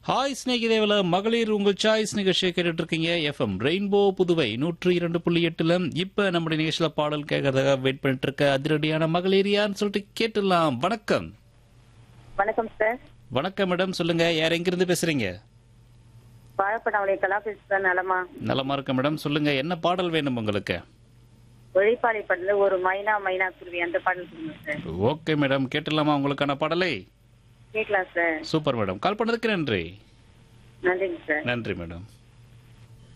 Hi ஸ்நேகிதேவல மகளிர் உங்கள் choice நிகழ்ச்சியை கேட்டுட்டு இருக்கீங்க எஃப்எம் ரெயின்போ புதுவை 102.8ல. இப்ப நம்முடைய நிகழ்ச்சியில பாடல் கேட்கறதுக்காக வெயிட் பண்ணிட்டு இருக்க அதிரடியான மகளிர் யாருன்னு சொல்லிட்டு கேட்டுடலாம். வணக்கம். வணக்கம் சார். வணக்கம் மேடம், சொல்லுங்க. யார் எங்கிருந்து பேசுறீங்க? வாழப்படாமலே கலாபேஸ் சார். நலமா? நலமா இருக்க மேடம். சொல்லுங்க, என்ன பாடல் வேணும் உங்களுக்கு? ஒழிப்பாளி படத்துல ஒரு மைனா மைனா குருவி அந்த பாடல் சொல்லுங்க சார். ஓகே மேடம், கேட்டுடலாமா உங்களுக்கான பாடலை? கேட்கலாம் சார். சூப்பர் மேடம், கால் பண்ணதுக்கு நன்றி. நன்றிங்க சார். நன்றி மேடம்.